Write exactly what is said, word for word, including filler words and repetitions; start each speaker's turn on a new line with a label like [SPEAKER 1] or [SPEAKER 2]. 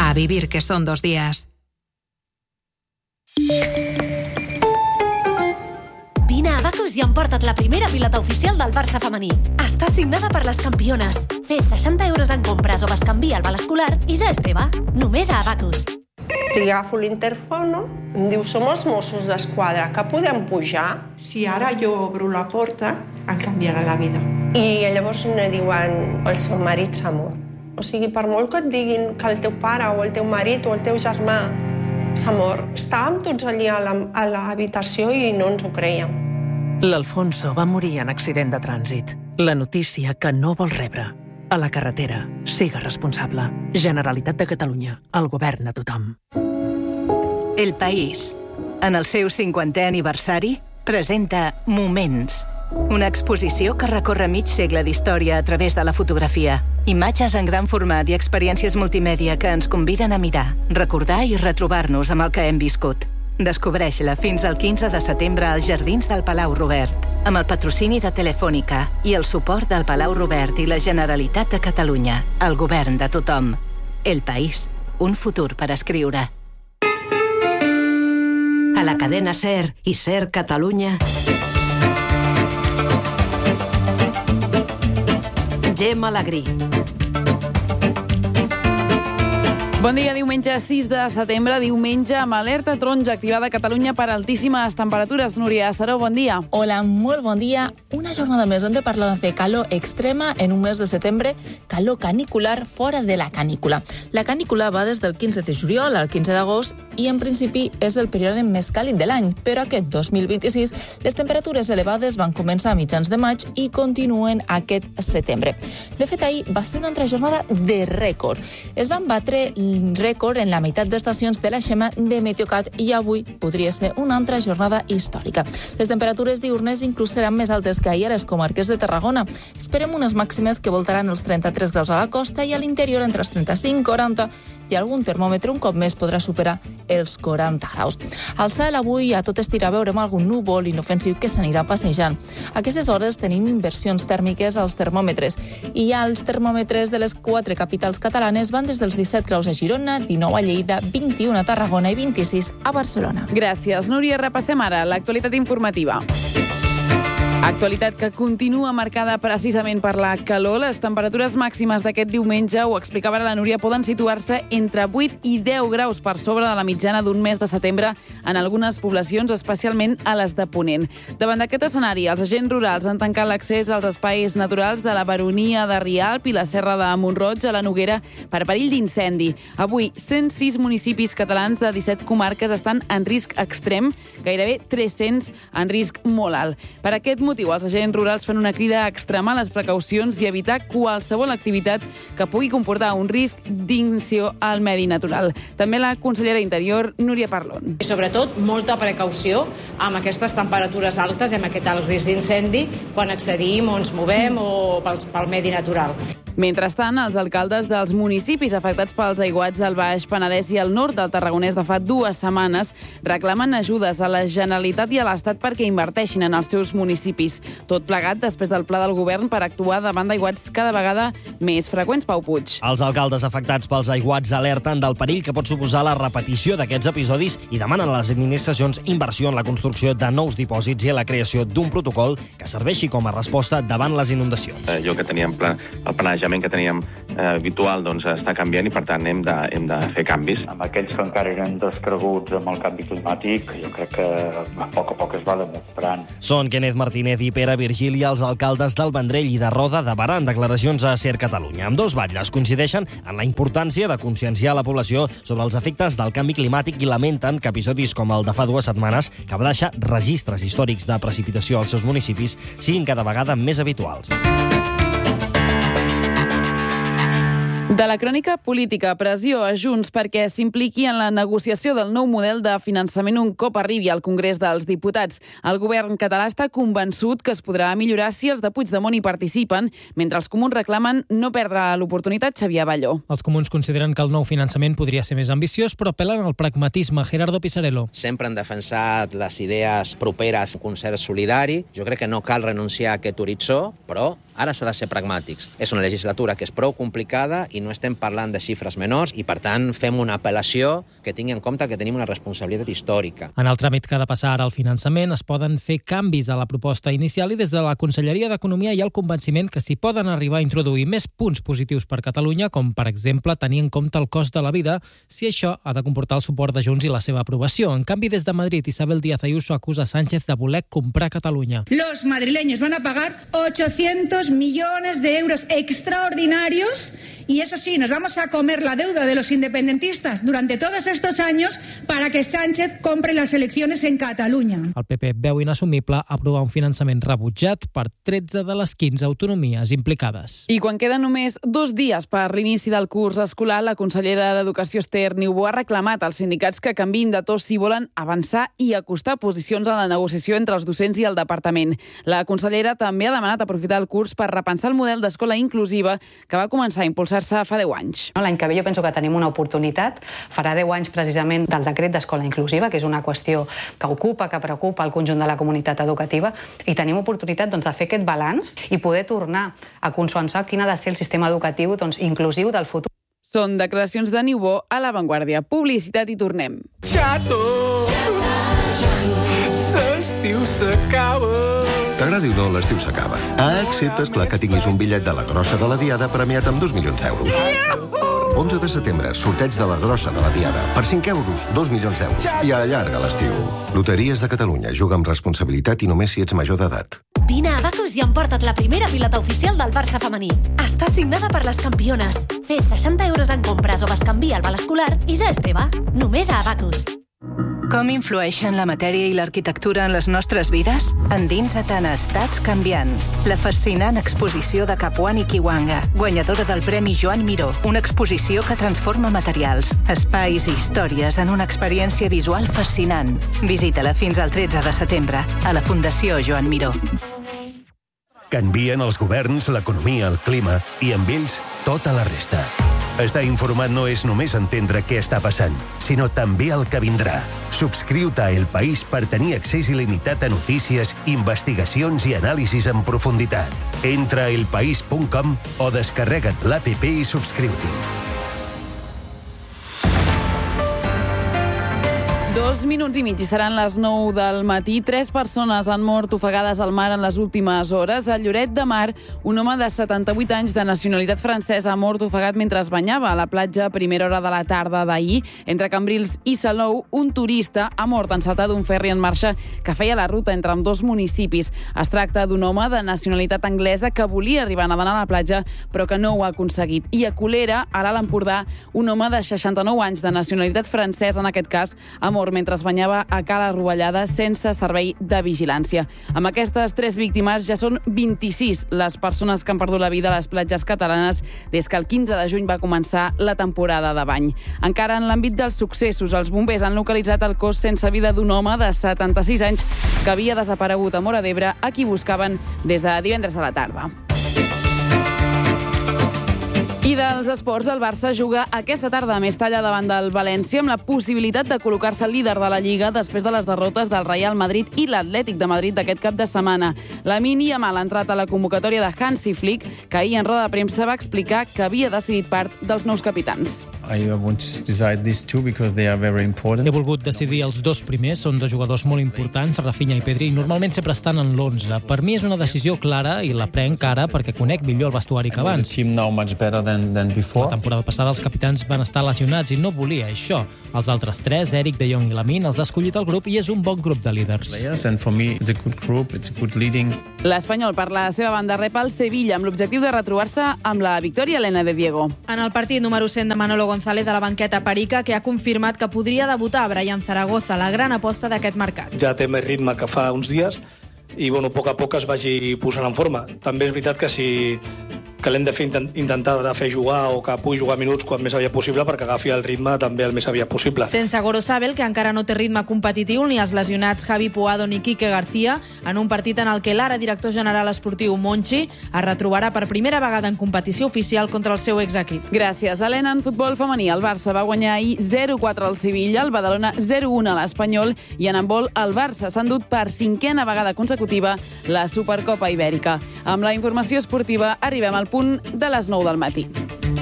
[SPEAKER 1] A vivir, que son dos días.
[SPEAKER 2] Vine a Abacus i emporta't la primera pilota oficial del Barça femení. Està signada per les campiones. Fes seixanta euros en compres o bescanvia al val escolar i ja és teva. Només a Abacus.
[SPEAKER 3] Agafo l'interfono, em diu, som els Mossos d'Esquadra, que podem pujar? Si ara jo obro la porta, em canviarà la vida. I llavors em diuen, el seu marit s'ha mort. O sigui, per molt que et diguin que el teu pare o el teu marit o el teu germà s'ha mort, estàvem tots allà a l'habitació i no ens ho creiem.
[SPEAKER 4] L'Alfonso va morir en accident de trànsit. La notícia que no vol rebre. A la carretera, siga responsable. Generalitat de Catalunya, el govern de tothom.
[SPEAKER 5] El País, en el seu cinquantè aniversari, presenta Moments, una exposició que recorre mig segle d'història a través de la fotografia. Imatges en gran format i experiències multimèdia que ens conviden a mirar, recordar i retrobar-nos amb el que hem viscut. Descobreix-la fins al quinze de setembre als Jardins del Palau Robert, amb el patrocini de Telefònica i el suport del Palau Robert i la Generalitat de Catalunya, el govern de tothom. El País, un futur per escriure.
[SPEAKER 1] A la cadena SER i SER Catalunya, Gemma Alegrí.
[SPEAKER 6] Bon dia, diumenge sis de setembre, diumenge amb alerta taronja activada a Catalunya per altíssimes temperatures. Núria Saró, bon dia.
[SPEAKER 7] Hola, molt bon dia. Una jornada més on de parlar de calor extrema en un mes de setembre, calor canicular fora de la canícula. La canícula va des del quinze de juliol al quinze d'agost i en principi és el període més càlid de l'any, però aquest dos mil vint-i-sis les temperatures elevades van començar a mitjans de maig i continuen aquest setembre. De fet, ahir va ser una altra jornada de rècord. Es van batre rècord en la meitat d'estacions de la Xema de Meteocat i avui podria ser una altra jornada històrica. Les temperatures diurnes inclús seran més altes que ahir a les comarques de Tarragona. Esperem unes màximes que voltaran els trenta-tres graus a la costa i a l'interior entre els trenta-cinc i quaranta i algun termòmetre un cop més podrà superar els quaranta graus. Al cel avui a tot estirar veurem algun núvol inofensiu que s'anirà passejant. A aquestes hores tenim inversions tèrmiques als termòmetres i ja els termòmetres de les quatre capitals catalanes van des dels disset graus a Girona, dinou a Lleida, vint-i-u a Tarragona i vint-i-sis a Barcelona.
[SPEAKER 6] Gràcies, Núria. Repassem ara l'actualitat informativa. Actualitat que continua marcada precisament per la calor. Les temperatures màximes d'aquest diumenge, ho explicava la Núria, poden situar-se entre vuit i deu graus per sobre de la mitjana d'un mes de setembre en algunes poblacions, especialment a les de Ponent. Davant d'aquest escenari, els agents rurals han tancat l'accés als espais naturals de la Baronia de Rialp i la Serra de Mont-roig a la Noguera per perill d'incendi. Avui, cent sis municipis catalans de disset comarques estan en risc extrem, gairebé tres-cents en risc molt alt. Per aquest motiu, els agents rurals fan una crida a extremar les precaucions i evitar qualsevol activitat que pugui comportar un risc d'extinció al medi natural. També la consellera d'Interior, Núria Parlon.
[SPEAKER 8] I sobretot, molta precaució amb aquestes temperatures altes i amb aquest alt risc d'incendi quan accedim o ens movem o pel, pel medi natural.
[SPEAKER 6] Mentrestant, els alcaldes dels municipis afectats pels aiguats al Baix Penedès i al nord del Tarragonès de fa dues setmanes reclamen ajudes a la Generalitat i a l'Estat perquè inverteixin en els seus municipis. Tot plegat després del pla del govern per actuar davant d'aiguats cada vegada més freqüents. Pau Puig.
[SPEAKER 9] Els alcaldes afectats pels aiguats alerten del perill que pot suposar la repetició d'aquests episodis i demanen a les administracions inversió en la construcció de nous dipòsits i a la creació d'un protocol que serveixi com a resposta davant les inundacions.
[SPEAKER 10] Eh, allò que teníem, pla, el planejament que teníem eh, habitual doncs, està canviant i, per tant, hem de, hem de fer canvis.
[SPEAKER 11] Amb aquells que encara eren descreguts amb el canvi climàtic, jo crec que a poc a poc es va demostrant.
[SPEAKER 9] Són Kenneth Martínez i Pere Virgili, els alcaldes del Vendrell i de Roda, de Barà, en declaracions a SER Catalunya. Amb dos batlles coincideixen en la importància de conscienciar la població sobre els efectes del canvi climàtic i lamenten que episodis com el de fa dues setmanes, que va deixar registres històrics de precipitació als seus municipis, siguin cada vegada més habituals.
[SPEAKER 6] De la crònica política, pressió a Junts perquè s'impliqui en la negociació del nou model de finançament un cop arribi al Congrés dels Diputats. El govern català està convençut que es podrà millorar si els de Puigdemont hi participen, mentre els comuns reclamen no perdre l'oportunitat. Xavier Abelló.
[SPEAKER 12] Els comuns consideren que el nou finançament podria ser més ambiciós, però apel·len al pragmatisme. Gerardo Pisarello.
[SPEAKER 13] Sempre han defensat les idees properes a un concert solidari. Jo crec que no cal renunciar a aquest horitzó, però ara s'ha de ser pragmàtics. És una legislatura que és prou complicada i no no estem parlant de xifres menors i, per tant, fem una apel·lació que tingui en compte que tenim una responsabilitat històrica.
[SPEAKER 12] En el tràmit que ha de passar ara al finançament es poden fer canvis a la proposta inicial i des de la Conselleria d'Economia hi ha el convenciment que s'hi poden arribar a introduir més punts positius per Catalunya, com, per exemple, tenir en compte el cost de la vida, si això ha de comportar el suport de Junts i la seva aprovació. En canvi, des de Madrid, Isabel Díaz Ayuso acusa Sánchez de voler comprar Catalunya.
[SPEAKER 14] Los madrileños van a pagar ochocientos millones de euros extraordinarios y eso sí, nos vamos a comer la deuda de los independentistas durante todos estos años para que Sánchez compre las elecciones en Catalunya.
[SPEAKER 12] El P P veu inassumible aprovar un finançament rebutjat per tretze de les quinze autonomies implicades.
[SPEAKER 6] I quan queden només dos dies per l'inici del curs escolar, la consellera d'Educació Esther Niubó ha reclamat als sindicats que canviïn de to si volen avançar i acostar posicions a la negociació entre els docents i el departament. La consellera també ha demanat aprofitar el curs per repensar el model d'escola inclusiva que va començar a impulsar-se fa deu anys.
[SPEAKER 15] L'any que ve jo penso que tenim una oportunitat. Farà deu anys precisament del decret d'escola inclusiva, que és una qüestió que ocupa, que preocupa el conjunt de la comunitat educativa, i tenim oportunitat doncs, de fer aquest balanç i poder tornar a consensuar quin ha de ser el sistema educatiu doncs, inclusiu del futur.
[SPEAKER 6] Són declaracions de Niubó a La Vanguardia. Publicitat i tornem.
[SPEAKER 16] Xato! L'estiu s'acaba!
[SPEAKER 17] T'agradi o no, l'estiu s'acaba. Ah, excepte, esclar, que tinguis un bitllet de la grossa de la Diada premiat amb dos milions d'euros. onze de setembre, sorteig de la grossa de la Diada. Per cinc euros, dos milions d'euros. I allarga l'estiu. Loteries de Catalunya. Juga amb responsabilitat i només si ets major d'edat.
[SPEAKER 2] Vine a Abacus i emporta't la primera pilota oficial del Barça femení. Està signada per les campiones. Fes seixanta euros en compres o bescanvia el val escolar i ja és teva. Només a Abacus.
[SPEAKER 5] Com influeixen la matèria i l'arquitectura en les nostres vides? Endinsa't en Estats canviants, la fascinant exposició de Capuani Kiwanga, guanyadora del Premi Joan Miró, una exposició que transforma materials, espais i històries en una experiència visual fascinant. Visita-la fins al tretze de setembre a la Fundació Joan Miró.
[SPEAKER 18] Canvien els governs, l'economia, el clima i amb ells tota la resta. Estar informat no és només entendre què està passant, sinó també el que vindrà. Subscriu-te a El País per tenir accés il·limitat a notícies, investigacions i anàlisis en profunditat. Entra a elpaís punt com o descarrega't l'app i subscriu-t'hi.
[SPEAKER 6] Dos minuts i mig i seran les nou del matí. Tres persones han mort ofegades al mar en les últimes hores. A Lloret de Mar, un home de setanta-vuit anys de nacionalitat francesa ha mort ofegat mentre es banyava a la platja a primera hora de la tarda d'ahir. Entre Cambrils i Salou, un turista ha mort en saltar d'un ferri en marxa que feia la ruta entre ambdós municipis. Es tracta d'un home de nacionalitat anglesa que volia arribar nedant a la platja, però que no ho ha aconseguit. I a Colera, a l'Alt Empordà, un home de seixanta-nou anys de nacionalitat francesa, en aquest cas, ha mort mentre es banyava a Cala Rovellada sense servei de vigilància. Amb aquestes tres víctimes ja són vint-i-sis les persones que han perdut la vida a les platges catalanes des que el quinze de juny va començar la temporada de bany. Encara en l'àmbit dels successos, els bombers han localitzat el cos sense vida d'un home de setanta-sis anys que havia desaparegut a Móra d'Ebre, a qui buscaven des de divendres a la tarda. I dels esports, el Barça juga aquesta tarda a Mestalla davant del València amb la possibilitat de col·locar-se líder de la Lliga després de les derrotes del Real Madrid i l'Atlètic de Madrid d'aquest cap de setmana. Lamine Yamal ha entrat a la convocatòria de Hansi Flick, que ahir en roda de premsa va explicar que havia decidit part dels nous capitans.
[SPEAKER 19] I want to decide these two because they are very important.
[SPEAKER 12] He volgut decidir els dos primers, són dos jugadors molt importants, Rafinha i Pedri, i normalment sempre estan en l'onze. Per mi és una decisió clara i la prenc ara perquè conec millor el vestuari que abans.
[SPEAKER 19] The team now much better than, than before.
[SPEAKER 12] La temporada passada els capitans van estar lesionats i no volia això. Els altres tres, Eric, De Jong i Lamine, els ha escollit el grup i és un bon grup de líders.
[SPEAKER 19] And for me, it's a good group, it's a good leading.
[SPEAKER 6] L'Espanyol, per la seva banda, rep el Sevilla amb l'objectiu de retrobar-se amb la victòria Elena de Diego.
[SPEAKER 20] En el partit número cent de Manolo González de la banqueta Perica, que ha confirmat que podria debutar a Brian Zaragoza, la gran aposta d'aquest mercat.
[SPEAKER 21] Ja té més ritme que fa uns dies i bueno, a poc a poc es vagi posant en forma. També és veritat que si que l'hem de fer intentar de fer jugar o que pugui jugar minuts quan més aviat possible perquè agafi el ritme també el més aviat possible.
[SPEAKER 20] Sense Gorosabel, que encara no té ritme competitiu, ni els lesionats Javi Puado ni Quique García, en un partit en el que l'ara director general esportiu Monchi es retrobarà per primera vegada en competició oficial contra el seu exequip.
[SPEAKER 6] Gràcies, Helena. En futbol femení, el Barça va guanyar ahir zero quatre al Sevilla, el Badalona zero un a l'Espanyol i en handbol el Barça s'ha endut per cinquena vegada consecutiva la Supercopa Ibèrica. Amb la informació esportiva arribem al punt de les nou del matí.